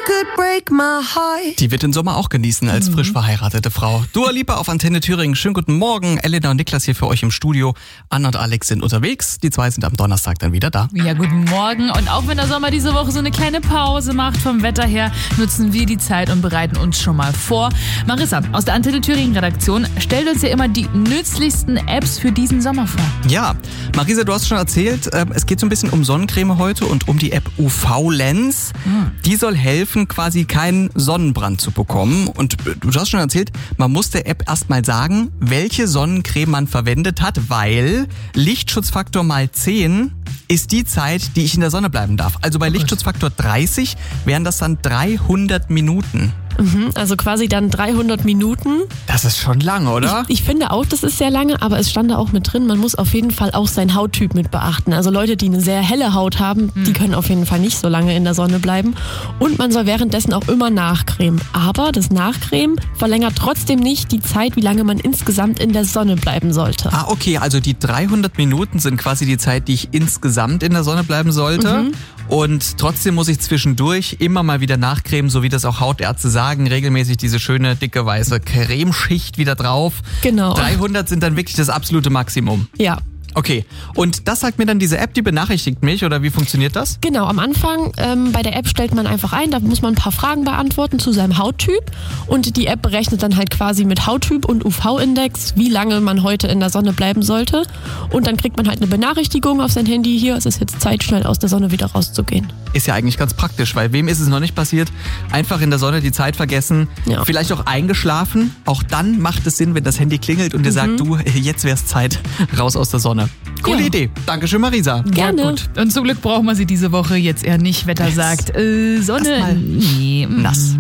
could break my heart. Die wird den Sommer auch genießen als frisch verheiratete Frau. Dua Lipa auf Antenne Thüringen. Schönen guten Morgen. Elena und Niklas hier für euch im Studio. Anna und Alex sind unterwegs. Die zwei sind am Donnerstag dann wieder da. Ja, guten Morgen. Und auch wenn der Sommer diese Woche so eine kleine Pause macht vom Wetter her, nutzen wir die Zeit und bereiten uns schon mal vor. Marissa aus der Antenne Thüringen Redaktion stellt uns ja immer die nützlichsten Apps für diesen Sommer vor. Ja, Marisa, du hast schon erzählt, es geht so ein bisschen um Sonnencreme heute und um die App UV-Lens. Die soll helfen, quasi keinen Sonnenbrand zu bekommen. Und du hast schon erzählt, man muss der App erstmal sagen, welche Sonnencreme man verwendet hat, weil Lichtschutzfaktor mal 10 ist die Zeit, die ich in der Sonne bleiben darf. Also bei Lichtschutzfaktor 30 wären das dann 300 Minuten. Also quasi dann 300 Minuten. Das ist schon lang, oder? Ich finde auch, das ist sehr lange, aber es stand da auch mit drin, man muss auf jeden Fall auch seinen Hauttyp mit beachten. Also Leute, die eine sehr helle Haut haben, die können auf jeden Fall nicht so lange in der Sonne bleiben. Und man soll währenddessen auch immer nachcremen. Aber das Nachcremen verlängert trotzdem nicht die Zeit, wie lange man insgesamt in der Sonne bleiben sollte. Ah, okay, also die 300 Minuten sind quasi die Zeit, die ich insgesamt in der Sonne bleiben sollte. Und trotzdem muss ich zwischendurch immer mal wieder nachcremen, so wie das auch Hautärzte sagen, regelmäßig diese schöne, dicke, weiße Cremeschicht wieder drauf. Genau. 300 sind dann wirklich das absolute Maximum. Ja. Okay, und das sagt mir dann diese App, die benachrichtigt mich, oder wie funktioniert das? Genau, am Anfang bei der App stellt man einfach ein, da muss man ein paar Fragen beantworten zu seinem Hauttyp und die App berechnet dann halt quasi mit Hauttyp und UV-Index, wie lange man heute in der Sonne bleiben sollte und dann kriegt man halt eine Benachrichtigung auf sein Handy, hier, es ist jetzt Zeit, schnell aus der Sonne wieder rauszugehen. Ist ja eigentlich ganz praktisch, weil wem ist es noch nicht passiert? Einfach in der Sonne die Zeit vergessen, vielleicht auch eingeschlafen, auch dann macht es Sinn, wenn das Handy klingelt und dir sagt, du, jetzt wär's Zeit, raus aus der Sonne. Coole Idee. Dankeschön, Marisa. Gerne. Ja, gut. Und zum Glück brauchen wir sie diese Woche jetzt eher nicht. Wetter sagt, Sonne, Erstmal nee. nass.